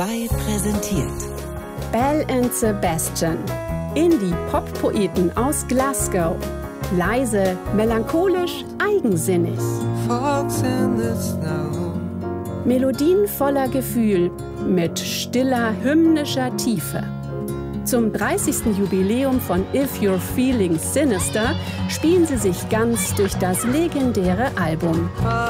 Präsentiert Belle and Sebastian, Indie-Pop-Poeten aus Glasgow. Leise, melancholisch, eigensinnig. Melodien voller Gefühl, mit stiller, hymnischer Tiefe. Zum 30. Jubiläum von If You're Feeling Sinister spielen sie sich ganz durch das legendäre Album.